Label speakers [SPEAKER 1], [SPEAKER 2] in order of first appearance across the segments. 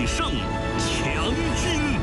[SPEAKER 1] 胜强军。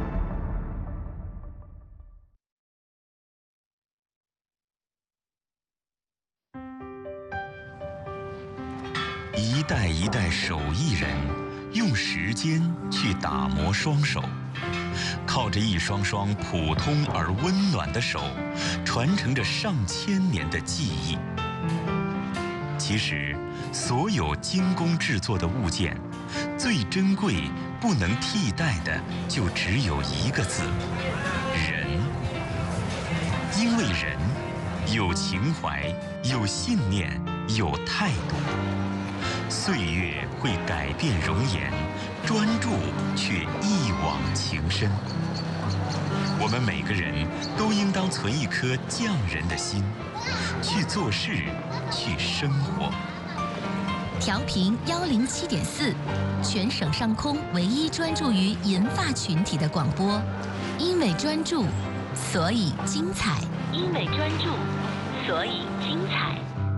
[SPEAKER 2] 一代一代手艺人用时间去打磨双手，靠着一双双普通而温暖的手，传承着上千年的技艺。其实，所有精工制作的物件，最珍贵、不能替代的，就只有一个字：人。因为人有情怀，有信念，有态度。岁月会改变容颜，专注却一往情深。我们每个人都应当存一颗匠人的心，去做事，去生活。
[SPEAKER 3] 调频107.4，全省上空唯一专注于银发群体的广播。因为专注，所以精彩。因为专注，所以精彩。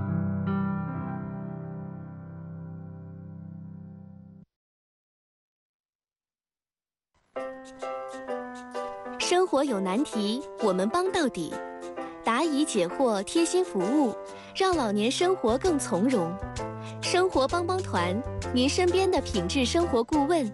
[SPEAKER 4] 生活有难题，我们帮到底。答疑解惑，贴心服务，让老年生活更从容。生活帮帮团，您身边的品质生活顾问。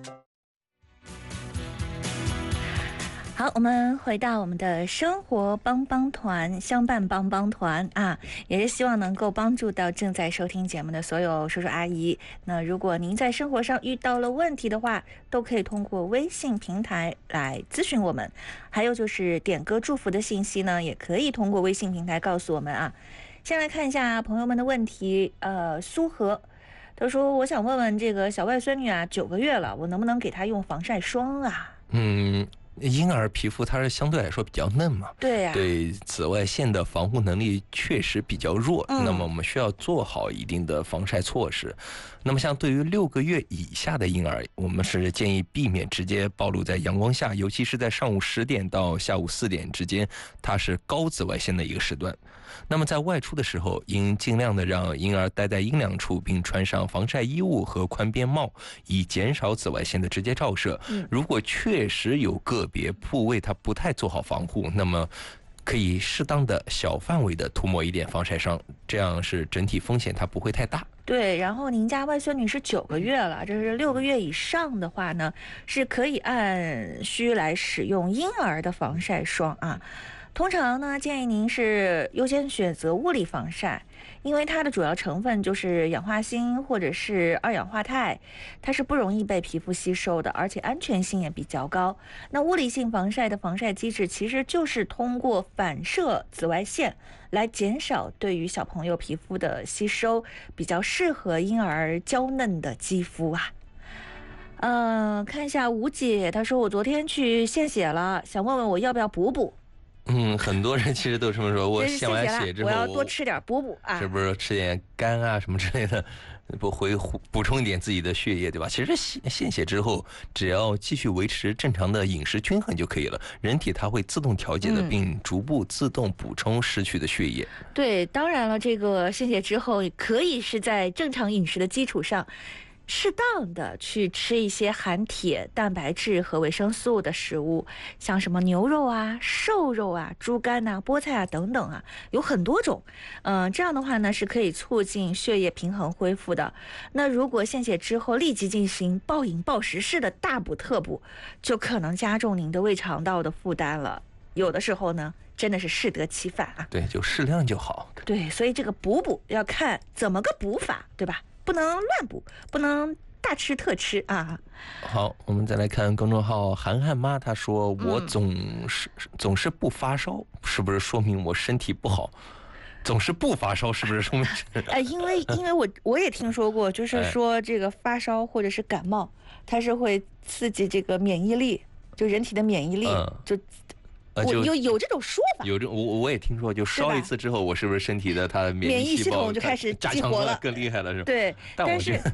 [SPEAKER 5] 好，我们回到我们的生活帮帮团，相伴帮帮团啊，也是希望能够帮助到正在收听节目的所有叔叔阿姨。那如果您在生活上遇到了问题的话，都可以通过微信平台来咨询我们。还有就是点歌祝福的信息呢，也可以通过微信平台告诉我们啊。先来看一下朋友们的问题，苏和他说：“我想问问这个小外孙女啊，9个月了，我能不能给她用防晒霜啊？”
[SPEAKER 6] 婴儿皮肤它是相对来说比较嫩嘛，
[SPEAKER 5] 对呀，
[SPEAKER 6] 对紫外线的防护能力确实比较弱，那么我们需要做好一定的防晒措施。那么像对于6个月以下的婴儿，我们是建议避免直接暴露在阳光下，尤其是在上午10点到下午4点之间，它是高紫外线的一个时段。那么在外出的时候，应尽量的让婴儿待在阴凉处，并穿上防晒衣物和宽边帽，以减少紫外线的直接照射。如果确实有个别部位它不太做好防护，那么可以适当的小范围的涂抹一点防晒霜，这样是整体风险它不会太大。
[SPEAKER 5] 对，然后您家外孙女是9个月了，这是6个月以上的话呢，是可以按需来使用婴儿的防晒霜啊。通常呢，建议您是优先选择物理防晒，因为它的主要成分就是氧化锌或者是2氧化钛，它是不容易被皮肤吸收的，而且安全性也比较高。那物理性防晒的防晒机制其实就是通过反射紫外线来减少对于小朋友皮肤的吸收，比较适合婴儿娇嫩的肌肤啊。看一下吴姐，她说我昨天去献血了，想问问我要不要补补。
[SPEAKER 6] 很多人其实都这么说，我献完血之后，
[SPEAKER 5] 我要多吃点补补啊，
[SPEAKER 6] 是不是吃点肝啊什么之类的，补充一点自己的血液，对吧？其实献血之后，只要继续维持正常的饮食均衡就可以了，人体它会自动调节的，并逐步自动补充失去的血液。
[SPEAKER 5] 对，当然了，这个献血之后可以是在正常饮食的基础上，适当的去吃一些含铁、蛋白质和维生素的食物，像什么牛肉啊、瘦肉啊、猪肝啊、菠菜啊等等啊，有很多种。这样的话呢，是可以促进血液平衡恢复的。那如果献血之后立即进行暴饮暴食式的大补特补，就可能加重您的胃肠道的负担了。有的时候呢，真的是适得其反啊。
[SPEAKER 6] 对，就适量就好。
[SPEAKER 5] 对，所以这个补要看怎么个补法，对吧？不能乱补，不能大吃特吃啊。
[SPEAKER 6] 好，我们再来看公众号涵涵妈，她说我总是不发烧，是不是说明我身体不好？总是不发烧，是不是说明？
[SPEAKER 5] 因为我也听说过，就是说这个发烧或者是感冒，它是会刺激这个免疫力，就人体的免疫力有这种说法，
[SPEAKER 6] 我也听说，就烧一次之后，我是不是身体的它的免疫细胞
[SPEAKER 5] 系统就开始激活了，
[SPEAKER 6] 更厉害了，是吧？
[SPEAKER 5] 对，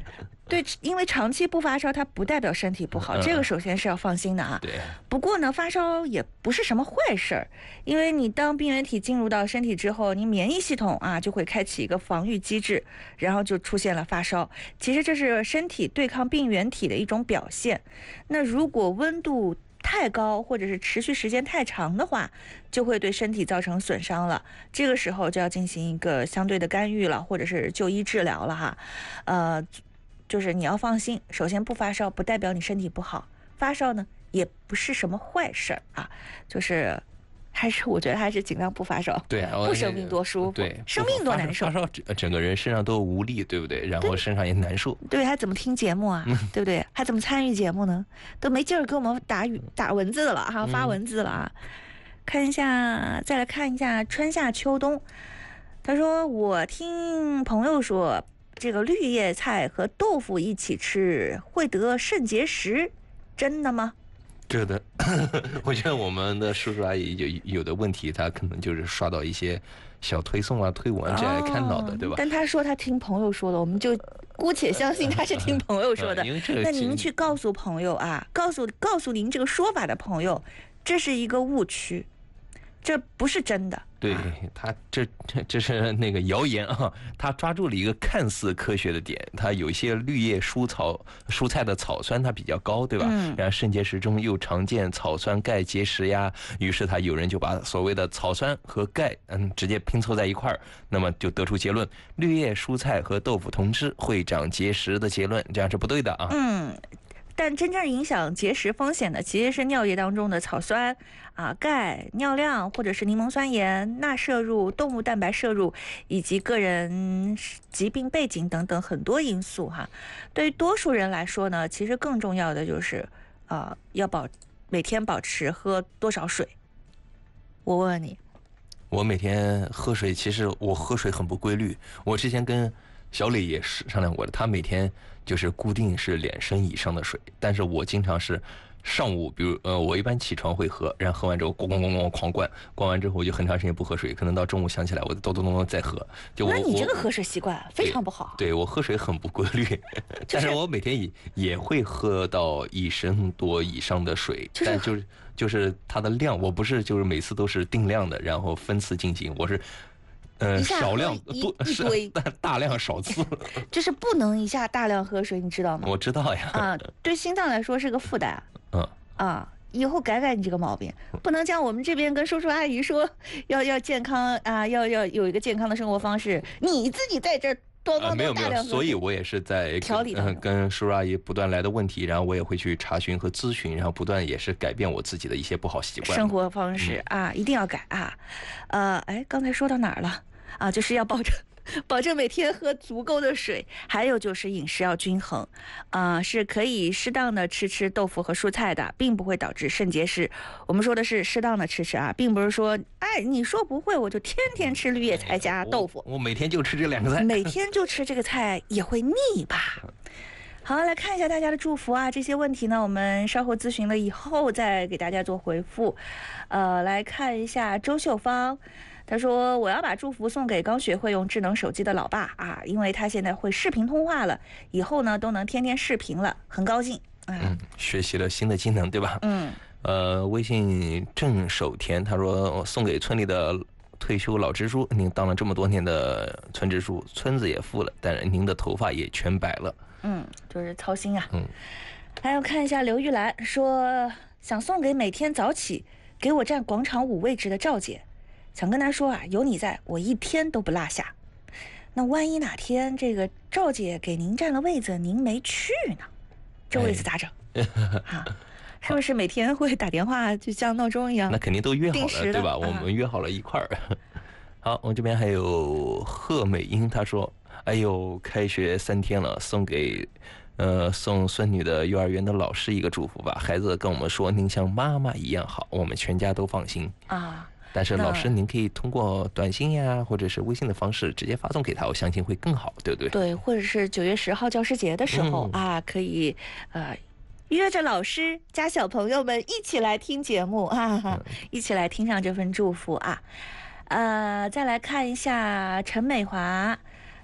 [SPEAKER 5] 对，因为长期不发烧，它不代表身体不好，这个首先是要放心的啊。
[SPEAKER 6] 对。
[SPEAKER 5] 不过呢，发烧也不是什么坏事儿，因为你当病原体进入到身体之后，你免疫系统啊就会开启一个防御机制，然后就出现了发烧。其实这是身体对抗病原体的一种表现。那如果温度太高或者是持续时间太长的话，就会对身体造成损伤了。这个时候就要进行一个相对的干预了，或者是就医治疗了哈。就是你要放心，首先不发烧不代表你身体不好，发烧呢也不是什么坏事啊，就是我觉得还是尽量不发烧，
[SPEAKER 6] 对，
[SPEAKER 5] 不生病多舒服，
[SPEAKER 6] 对，
[SPEAKER 5] 生病多难受，
[SPEAKER 6] 发烧整个人身上都无力，对不对？然后身上也难受，
[SPEAKER 5] 对，还怎么听节目啊？对不对？还怎么参与节目呢？都没劲儿给我们打文字了哈，发文字了啊！看一下，再来看一下春夏秋冬。他说我听朋友说，这个绿叶菜和豆腐一起吃会得肾结石，真的吗？
[SPEAKER 6] 这的，我觉得我们的叔叔阿姨有的问题，他可能就是刷到一些小推送啊、推文这样看到的，对吧？
[SPEAKER 5] 但他说他听朋友说的，我们就姑且相信他是听朋友说的。那您去告诉朋友啊，告诉您这个说法的朋友，这是一个误区，这不是真的。
[SPEAKER 6] 对，他这是那个谣言啊，他抓住了一个看似科学的点，他有一些绿叶蔬菜的草酸它比较高，对吧？然后肾结石中又常见草酸钙结石呀，于是有人就把所谓的草酸和钙直接拼凑在一块儿，那么就得出结论：绿叶蔬菜和豆腐同吃会长结石的结论，这样是不对的啊。
[SPEAKER 5] 但真正影响结石风险的其实是尿液当中的草酸钙、尿量或者是柠檬酸盐、钠摄入、动物蛋白摄入以及个人疾病背景等等很多因素哈。对于多数人来说呢，其实更重要的就是要每天保持喝多少水。我问问你，
[SPEAKER 6] 我每天喝水，其实我喝水很不规律。我之前跟小磊也是商量过的，他每天就是固定是2升以上的水，但是我经常是上午，比如我一般起床会喝，然后喝完之后咣咣咣咣狂灌，灌完之后我就很长时间不喝水，可能到中午想起来我咚咚咚再喝。
[SPEAKER 5] 那你这个喝水习惯非常不好。
[SPEAKER 6] 对，我喝水很不规律，但是我每天也会喝到1升多以上的水，但就是它的量，我不是就是每次都是定量的，然后分次进行，我是。少量
[SPEAKER 5] 一堆，
[SPEAKER 6] 大量少次，
[SPEAKER 5] 就是不能一下大量喝水，你知道吗？
[SPEAKER 6] 我知道呀。
[SPEAKER 5] 对心脏来说是个负担。以后改你这个毛病，不能像我们这边跟叔叔阿姨说要健康啊，要有一个健康的生活方式，你自己在这儿多
[SPEAKER 6] 没有，所以我也是在
[SPEAKER 5] 调理
[SPEAKER 6] 跟叔叔阿姨不断来的问题，然后我也会去查询和咨询，然后不断也是改变我自己的一些不好习惯、
[SPEAKER 5] 生活方式一定要改啊。刚才说到哪儿了？就是要保证每天喝足够的水，还有就是饮食要均衡，是可以适当的吃豆腐和蔬菜的，并不会导致肾结石。我们说的是适当的吃并不是说你说不会我就天天吃绿叶菜加豆腐，
[SPEAKER 6] 我每天就吃这2个菜，
[SPEAKER 5] 每天就吃这个菜也会腻吧。好，来看一下大家的祝福这些问题呢，我们稍后咨询了以后再给大家做回复。来看一下周秀芳。他说我要把祝福送给刚学会用智能手机的老爸因为他现在会视频通话了，以后呢都能天天视频了，很高兴
[SPEAKER 6] 学习了新的技能，对吧？微信郑守田他说送给村里的退休老支书，您当了这么多年的村支书，村子也富了，但是您的头发也全白了。
[SPEAKER 5] 就是操心还要看一下刘玉兰说想送给每天早起给我站广场舞位置的赵姐，想跟他说有你在，我一天都不落下。那万一哪天这个赵姐给您占了位子，您没去呢，这位子咋整？是不是每天会打电话，就像闹钟一样？
[SPEAKER 6] 那肯定都约好了，对吧？我们约好了一块儿。好，我这边还有贺美英，她说：“哎呦，开学3天了，送孙女的幼儿园的老师一个祝福吧。孩子跟我们说，您像妈妈一样好，我们全家都放心但是老师，您可以通过短信呀，或者是微信的方式直接发送给他，我相信会更好，对不对？
[SPEAKER 5] 对，或者是9月10号教师节的时候可以约着老师加小朋友们一起来听节目一起来听上这份祝福再来看一下陈美华，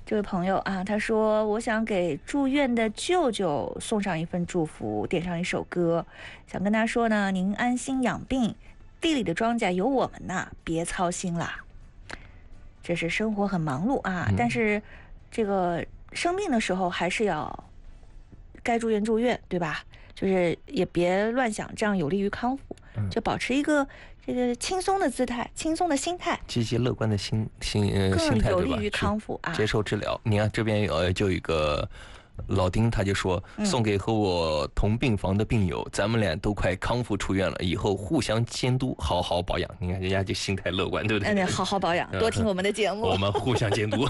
[SPEAKER 5] 这位朋友啊，他说我想给住院的舅舅送上一份祝福，点上一首歌，想跟他说呢，您安心养病，地里的庄稼有我们呐，别操心啦。这是生活很忙碌啊，但是这个生病的时候还是要该住院住院，对吧？就是也别乱想，这样有利于康复，就保持一个这个轻松的姿态、轻松的心态，
[SPEAKER 6] 积极乐观的心
[SPEAKER 5] 更
[SPEAKER 6] 态，
[SPEAKER 5] 有利于康复啊。
[SPEAKER 6] 接受治疗。你看这边就有一个老丁，他就说送给和我同病房的病友，咱们俩都快康复出院了，以后互相监督，好好保养。你看人家就心态乐观，对不对？
[SPEAKER 5] 好好保养，多听我们的节目，
[SPEAKER 6] 我们互相监督。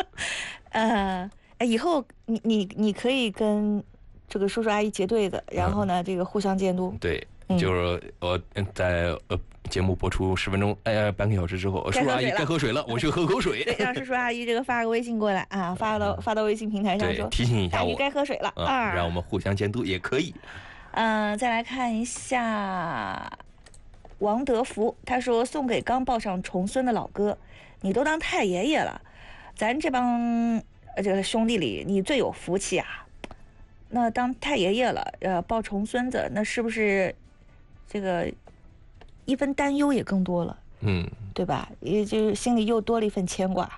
[SPEAKER 5] 以后你可以跟这个叔叔阿姨结对子，然后呢，这个互相监督。
[SPEAKER 6] 对，就是我在节目播出10分钟，半个小时之后，叔叔阿姨该喝水了，我去喝口水。
[SPEAKER 5] 对，让叔叔阿姨这个发个微信过来啊，发到微信平台上说，
[SPEAKER 6] 提醒一下我，
[SPEAKER 5] 该喝水了啊，
[SPEAKER 6] 让我们互相监督也可以。
[SPEAKER 5] 再来看一下王德福，他说送给刚抱上重孙的老哥，你都当太爷爷了，咱这帮这个兄弟里你最有福气啊。那当太爷爷了，抱重孙子，那是不是这个一分担忧也更多了？对吧？也就是心里又多了一份牵挂。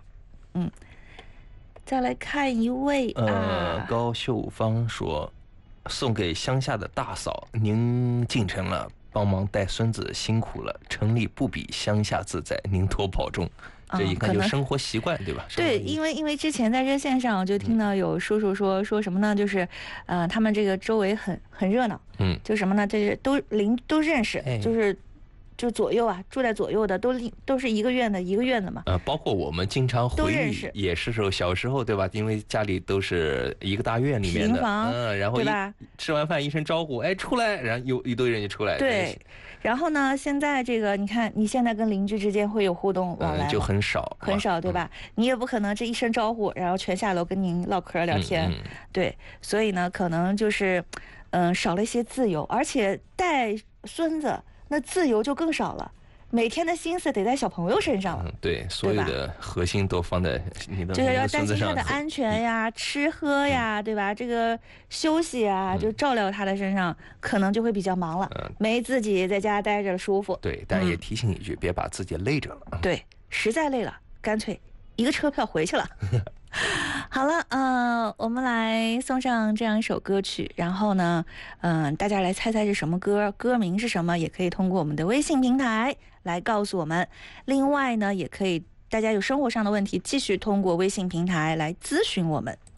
[SPEAKER 5] 再来看一位
[SPEAKER 6] 高秀芳说，送给乡下的大嫂，您进城了，帮忙带孙子辛苦了，城里不比乡下自在，您多保重。这一看就是生活习惯，对吧？
[SPEAKER 5] 对，因为之前在热线上我就听到有叔叔说什么呢？就是，他们这个周围很热闹，就什么呢？这是都认识，就左右啊，住在左右的都是一个院的嘛。
[SPEAKER 6] 包括我们经常回忆也是说小时候，对吧？因为家里都是一个大院里面的，
[SPEAKER 5] 平房，
[SPEAKER 6] 然后
[SPEAKER 5] 对吧？
[SPEAKER 6] 吃完饭一声招呼，哎，出来，然后有一堆人就出来。
[SPEAKER 5] 对。然后呢？现在这个，你看，你现在跟邻居之间会有互动往来，
[SPEAKER 6] 就很少，
[SPEAKER 5] 对吧？你也不可能这一声招呼，然后全下楼跟您唠嗑聊天，对。所以呢，可能就是，少了一些自由，而且带孙子那自由就更少了。每天的心思得在小朋友身上了，
[SPEAKER 6] 对，所有的核心都放在你的孙子上，
[SPEAKER 5] 就是要担心他的安全呀、吃喝呀，对吧？这个休息啊，就照料他的身上，可能就会比较忙了，没自己在家待着舒服。
[SPEAKER 6] 对，但也提醒一句，别把自己累着了。
[SPEAKER 5] 对，实在累了，干脆一个车票回去了。好了，我们来送上这样一首歌曲，然后呢，大家来猜猜是什么歌，歌名是什么，也可以通过我们的微信平台来告诉我们。另外呢，也可以大家有生活上的问题，继续通过微信平台来咨询我们。